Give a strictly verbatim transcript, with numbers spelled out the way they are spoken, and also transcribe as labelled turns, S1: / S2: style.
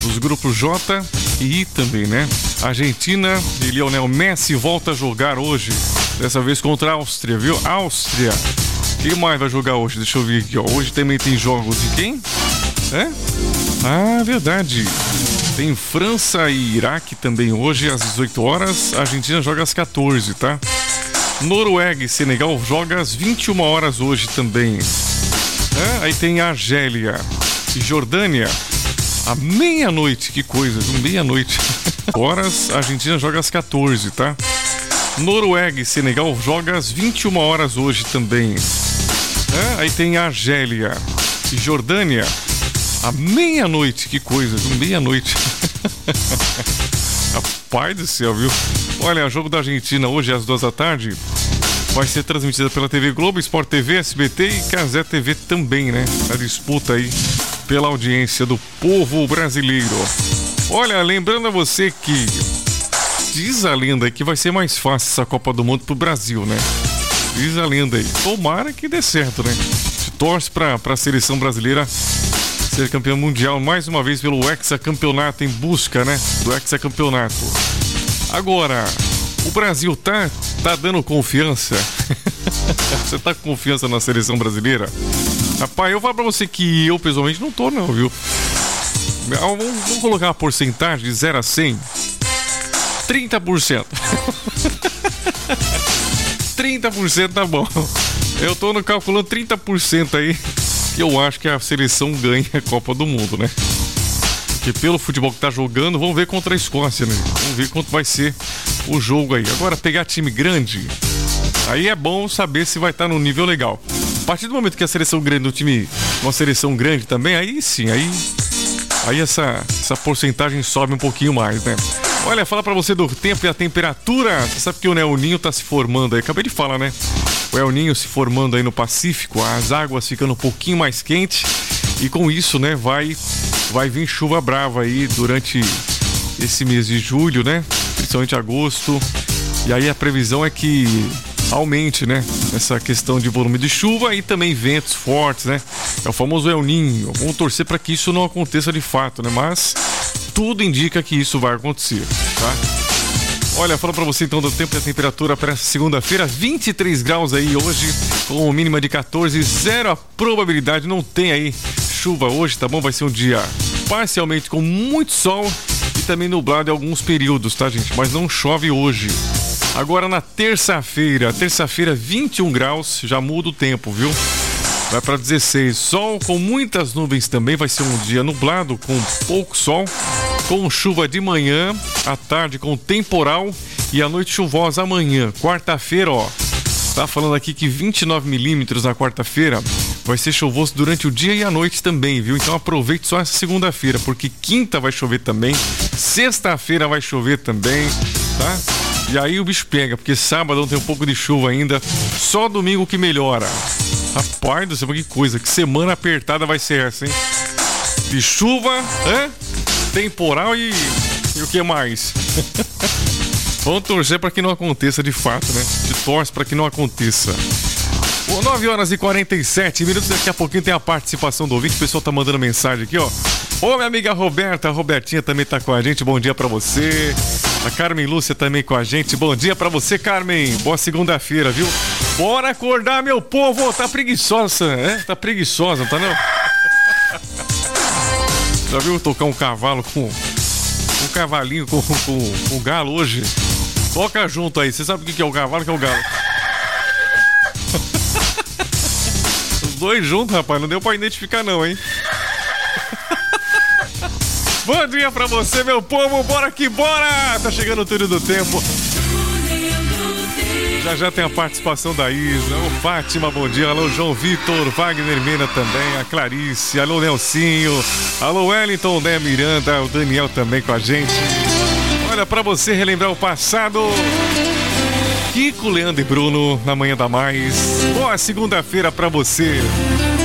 S1: dos grupos J e I também, né? Argentina e Lionel Messi volta a jogar hoje, dessa vez contra a Áustria, viu? Áustria. Quem mais vai jogar hoje? Deixa eu ver aqui, ó. Hoje também tem jogos de quem? É? Ah, verdade. Tem França e Iraque também hoje às dezoito horas. A Argentina joga às quatorze, tá? Noruega e Senegal joga às vinte e uma horas hoje também. É? Aí tem Argélia e Jordânia à meia-noite. Que coisa, viu? Meia-noite. Horas, a Argentina joga às quatorze, tá? Noruega e Senegal joga às vinte e uma horas hoje também. É? Aí tem Argélia e Jordânia à meia-noite. Que coisa, viu? Meia-noite. Rapaz do céu, viu? Olha, jogo da Argentina hoje às duas da tarde vai ser transmitida pela T V Globo, Sport T V, S B T e Cazé T V também, né? A disputa aí pela audiência do povo brasileiro. Olha, lembrando a você que diz a lenda que vai ser mais fácil essa Copa do Mundo pro Brasil, né? Diz a lenda aí. Tomara que dê certo, né? Se torce pra, pra seleção brasileira ser campeão mundial mais uma vez pelo hexacampeonato, em busca, né? Do hexacampeonato. Agora, o Brasil tá, tá dando confiança? Você tá com confiança na seleção brasileira? Rapaz, eu falo pra você que eu, pessoalmente, não tô não, viu? Vamos, vamos colocar uma porcentagem de zero a cem. trinta por cento. trinta por cento tá bom. Eu tô no calculando trinta por cento aí, que eu acho que a seleção ganha a Copa do Mundo, né? Porque pelo futebol que tá jogando, vamos ver contra a Escócia, né? Vamos ver quanto vai ser o jogo aí. Agora, pegar time grande, aí é bom saber se vai estar no nível legal. A partir do momento que a seleção grande, do time, uma seleção grande também, aí sim, aí, aí essa, essa porcentagem sobe um pouquinho mais, né? Olha, fala pra você do tempo e a temperatura. Você sabe que o El Ninho tá se formando aí. Acabei de falar, né? O El Ninho se formando aí no Pacífico, as águas ficando um pouquinho mais quentes. E com isso, né, vai, vai vir chuva brava aí durante esse mês de julho, né? Principalmente agosto. E aí a previsão é que aumente, né? Essa questão de volume de chuva e também ventos fortes, né? É o famoso El Ninho. Vamos torcer para que isso não aconteça de fato, né? Mas tudo indica que isso vai acontecer, tá? Olha, fala pra você então do tempo e a temperatura para essa segunda-feira, vinte e três graus aí hoje, com mínima de quatorze, zero a probabilidade, não tem aí chuva hoje, tá bom? Vai ser um dia parcialmente com muito sol e também nublado em alguns períodos, tá, gente? Mas não chove hoje. Agora na terça-feira, terça-feira vinte e um graus, já muda o tempo, viu? Vai para dezesseis, sol com muitas nuvens também, vai ser um dia nublado com pouco sol, com chuva de manhã, à tarde com temporal e à noite chuvosa amanhã. Quarta-feira, ó, tá falando aqui que vinte e nove milímetros na quarta-feira, vai ser chuvoso durante o dia e a noite também, viu? Então aproveite só essa segunda-feira, porque quinta vai chover também, sexta-feira vai chover também, tá? E aí o bicho pega, porque sábado tem um pouco de chuva ainda, só domingo que melhora. Rapaz do céu, que coisa, que semana apertada vai ser essa, hein? De chuva, hã? Temporal e, e o que mais? Vamos torcer para que não aconteça de fato, né? De torce para que não aconteça. Bom, nove horas e quarenta e sete minutos, daqui a pouquinho tem a participação do ouvinte, o pessoal tá mandando mensagem aqui, ó. Ô, minha amiga Roberta, a Robertinha também tá com a gente, bom dia para você. A Carmen Lúcia também com a gente, bom dia para você, Carmen. Boa segunda-feira, viu? Bora acordar, meu povo, tá preguiçosa, é? Tá preguiçosa, não tá não? Já viu tocar um cavalo com um cavalinho com, com, com, com galo hoje? Toca junto aí, você sabe o que é o cavalo, que é o galo? Os dois juntos, rapaz, não deu pra identificar não, hein? Bom dia pra você, meu povo, bora que bora! Tá chegando o túnel do tempo. Já já tem a participação da Isa, o Fátima, bom dia, alô João Vitor, Wagner Mena também, a Clarice, alô Nelsinho, alô Wellington, né, Miranda, o Daniel também com a gente. Olha, pra você relembrar o passado, Kiko, Leandro e Bruno, na Manhã da Mais. Boa segunda-feira pra você.